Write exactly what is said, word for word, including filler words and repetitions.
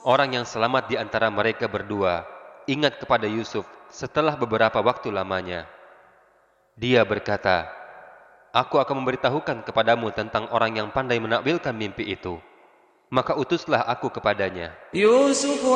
Orang yang selamat di antara mereka berdua ingat kepada Yusuf setelah beberapa waktu lamanya. Dia berkata, "Aku akan memberitahukan kepadamu tentang orang yang pandai menakwilkan mimpi itu." Maka utuslah aku kepadanya. يوسف